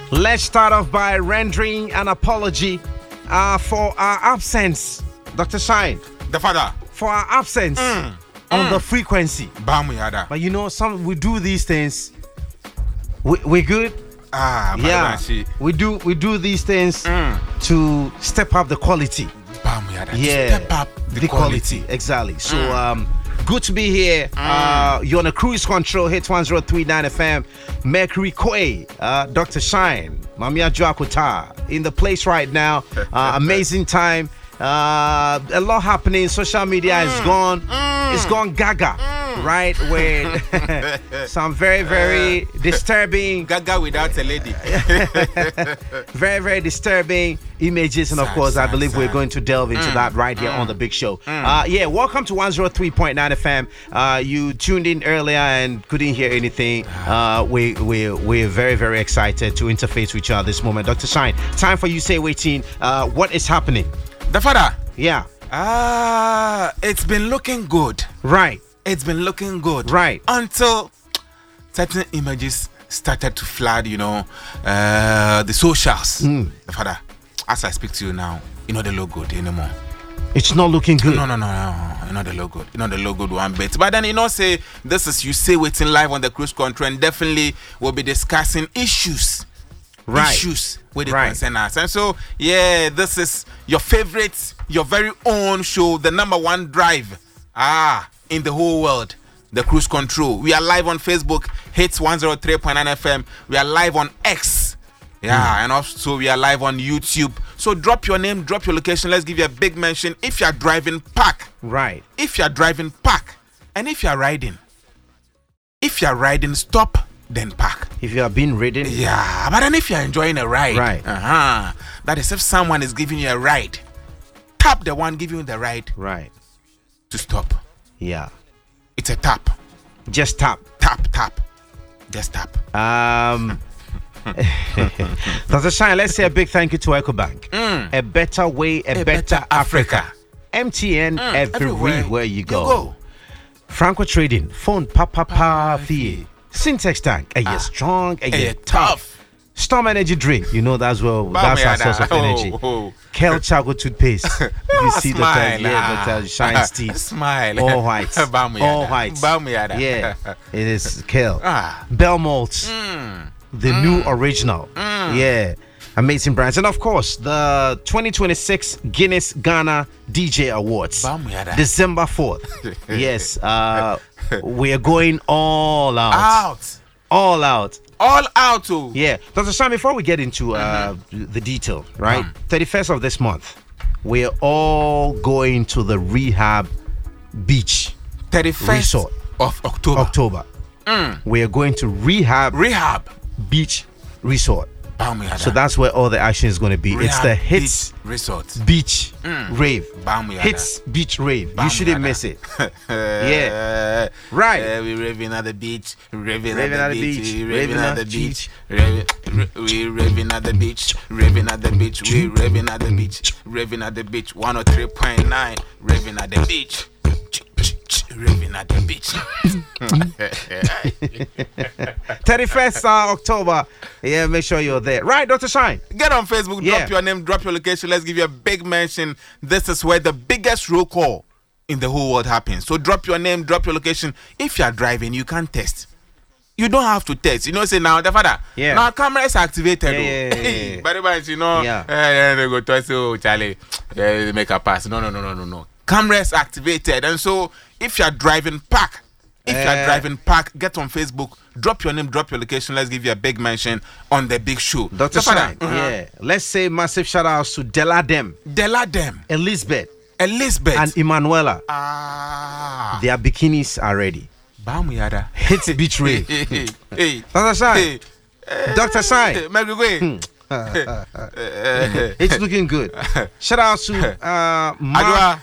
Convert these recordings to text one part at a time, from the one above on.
Let's start off by rendering an apology for our absence, Dr. Shine. The father. For our absence on the frequency. Bamuyada. But you know, we do these things. We're good. Yeah. We do these things to step up the quality. Bamuyada. Yeah. Step up the quality. Exactly. So good to be here. You're on a cruise control, hit 1039 FM. Mercury Kwe, Dr. Shine, Mamia Joakuta in the place right now. Amazing time. A lot happening. Social media is gone. It's gone gaga, right? With some very, very disturbing. Gaga without a lady. Very, very disturbing images. And of course, I believe we're going to delve into that right here on the big show. Yeah, welcome to 103.9 FM. You tuned in earlier and couldn't hear anything. We're very, very excited to interface with you at this moment. Dr. Shine, time for you say waiting. What is happening? The father. Yeah. It's been looking good. Right. It's been looking good. Right. Until certain images started to flood, the socials. The father, as I speak to you now, they look good anymore. It's not looking good. No. They look good. They look good one bit. But then, say, this is you say waiting live on the cruise control, and definitely we'll be discussing issues. Right. Issues with the concern us. And so, yeah, this is your favorite, your very own show, the number one drive in the whole world, the cruise control. We are live on Facebook, Hits 103.9 FM. We are live on X. Yeah, and also we are live on YouTube. So drop your name, drop your location. Let's give you a big mention. If you are driving, park. Right. If you are driving, park. And if you are riding, stop, then park. If you have been ridden. Yeah, but then if you're enjoying a ride. Right. That is if someone is giving you a ride. Tap the one giving you the ride. Right. To stop. Yeah. It's a tap. Just tap. Tap. Just tap. Dr. Shine, let's say a big thank you to EcoBank. A better way, a better Africa. MTN everywhere you go. Franco Trading, phone papa fee. Syntax Tank, a year strong, a year tough. Storm Energy Drink, that's our source of energy. Kel Chago toothpaste. You see the Shine's teeth. Smile. All white. All white. Yeah, it is Kel. Bell Malts, the new original. Yeah, amazing brands. And of course, the 2026 Guinness Ghana DJ Awards, December 4th. Yes, we are going all out. All out. Oh. Yeah. Dr. Sam, before we get into the detail, right? 31st of this month, we're all going to the Rehab Beach 31st Resort of October. We are going to Rehab Beach Resort. So that's where all the action is going to be. It's the Hits Beach Rave. Hits Beach Rave. You shouldn't miss it. Yeah. Right. We raving at the beach. Raving at the beach. Raving at the beach. We raving at the beach. Raving at the beach. We raving at the beach. Raving at the beach. 103.9. Raving at the beach. Raving at the beach. 31st October. Yeah, make sure you're there. Right, Dr. Shine? Get on Facebook, drop your name, drop your location. Let's give you a big mention. This is where the biggest roll call in the whole world happens. So drop your name, drop your location. If you are driving, you can test. You don't have to test. Say now, the father. Yeah. Now camera is activated. Yeah. But they go to Charlie. They make a pass. No. Camera is activated, and so if you are driving, park. Get on Facebook, drop your name, drop your location. Let's give you a big mention on the big show. Dr. Shine, let's say massive shout outs to Deladem, Elizabeth, and Emanuela. Their bikinis are ready. Hits Beach Rave. Dr. Shine, Dr. Shine. It's looking good. Shout out to Adwa.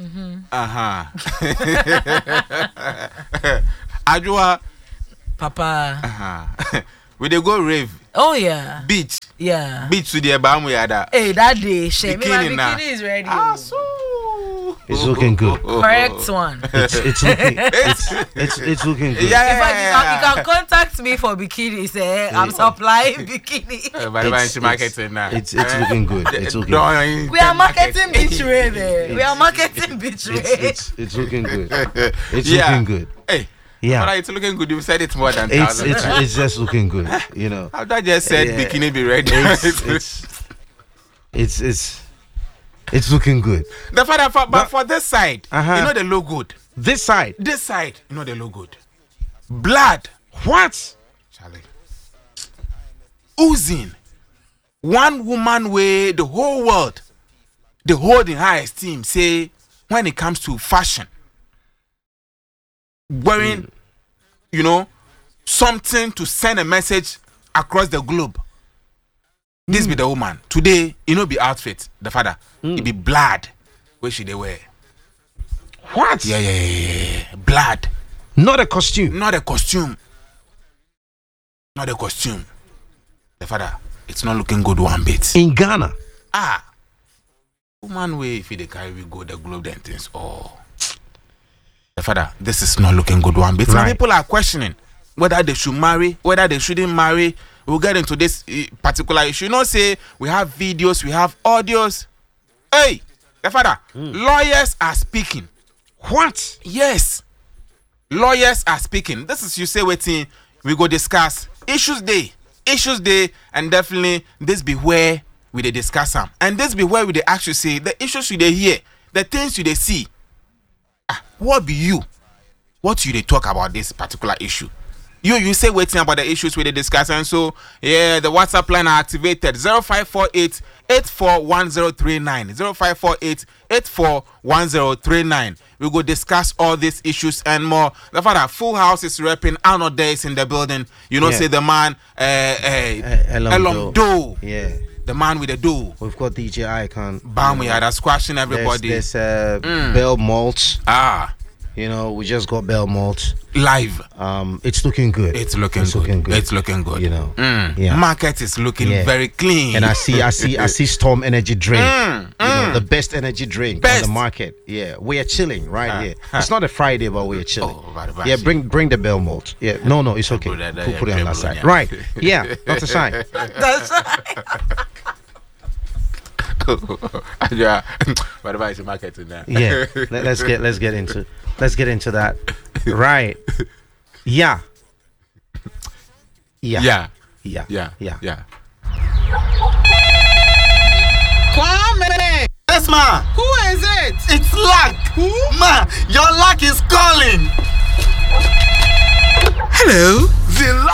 Adwa. Papa. We dey go rave. Oh yeah. Beach. Yeah. Beach to the Bamuyada. Hey, that day, shame. My Bikini bikini is ready. So. It's looking good. Correct one. It's looking good. In fact, you can contact me for bikinis. I'm supplying bikini. It's looking good. It's looking good. We are marketing betray there. We are marketing betray. It's looking good. It's looking good. Hey. Yeah. But it's looking good. You've said it more than it's just looking good. You know. After I just said bikini be ready. It's looking good. The father, but for this side, you know they look good. This side, you know they look good. Blood. What? Charlie. Oozing. One woman way the whole world, they hold in high esteem. Say when it comes to fashion, wearing, you know, something to send a message across the globe. This be the woman. Today, you know, be outfit, the father. It be blood. Where should they wear? What? Yeah. Blood. Not a costume. Not a costume. The father, it's not looking good one bit. In Ghana. Woman way if they carry we go the globe then things. Oh. The father, this is not looking good one bit. Some people are questioning whether they should marry, whether they shouldn't marry. We'll get into this particular issue. You know, say we have videos, we have audios. Hey, the father, lawyers are speaking. What? Yes. Lawyers are speaking. This is you say waiting. We go discuss issues day, and definitely this be where we they discuss them. And this be where we they actually say the issues you they hear, the things you they see. What be you? What you they talk about this particular issue? You say waiting about the issues we they discuss, and so yeah, the WhatsApp line are activated 0548 841039 0548 841039. We go discuss all these issues and more. The father, Full House is repping Arno Days in the building. You know, say the man Elom Do. Yeah. The man with the do. We've got DJ Icon. Bam, we are squashing everybody. There's Bell Malt. You know, we just got Bell Malt live. It's looking good. It's looking good. It's looking good. You know, market is looking very clean. And I see Storm Energy drink. You know, the best energy drink on the market. Yeah, we are chilling right here. It's not a Friday, but we are chilling. Yeah, bring the Bell Malt. Yeah, no, it's okay. We'll put it on that side. Right. Yeah, that's a sign. Yeah, what about the market in there? Yeah, let's get into that. Right. Yeah. Kwame! Yes, ma. Who is it? It's luck. Who? Ma, your luck is calling. Hello? The luck